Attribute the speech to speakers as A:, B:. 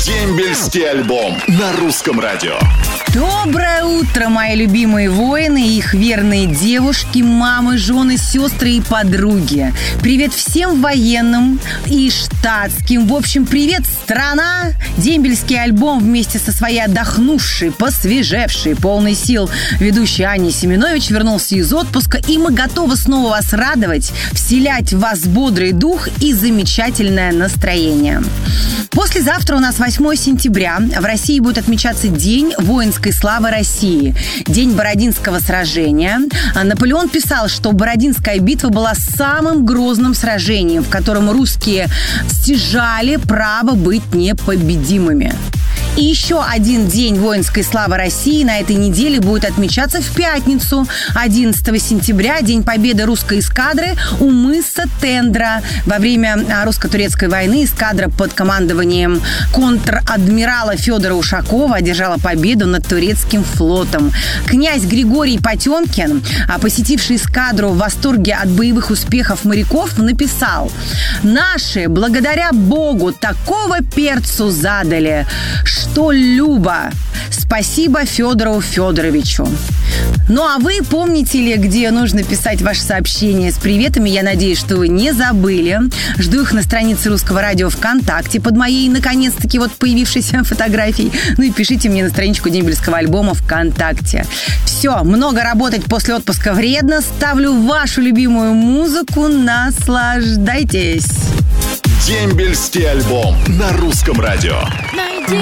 A: Дембельский альбом на русском радио.
B: Доброе утро, мои любимые воины и их верные девушки, мамы, жены, сестры и подруги. Привет всем военным и штатским. В общем, привет, страна! Дембельский альбом вместе со своей отдохнувшей, посвежевшей, полной сил ведущей Аней Семенович вернулся из отпуска, и мы готовы снова вас радовать, вселять в вас бодрый дух и замечательное настроение. Послезавтра у нас 8 сентября. В России будет отмечаться День воинской славы России, День Бородинского сражения. Наполеон писал, что Бородинская битва была самым грозным сражением, в котором русские стяжали право быть непобедимыми. И еще один день воинской славы России на этой неделе будет отмечаться в пятницу, 11 сентября, День победы русской эскадры у мыса Тендра. Во время русско-турецкой войны эскадра под командованием контр-адмирала Федора Ушакова одержала победу над турецким флотом. Князь Григорий Потемкин, посетивший эскадру в восторге от боевых успехов моряков, написал: «Наши, благодаря Богу, такого перцу задали, что любо. Спасибо Федору Федоровичу». Ну а вы помните ли, где нужно писать ваши сообщения с приветами? Я надеюсь, что вы не забыли. Жду их на странице Русского радио ВКонтакте под моей, наконец-таки, вот появившейся фотографией. Ну и пишите мне на страничку Дембельского альбома ВКонтакте. Все, много работать после отпуска вредно. Ставлю вашу любимую музыку. Наслаждайтесь.
A: Дембельский альбом на русском радио.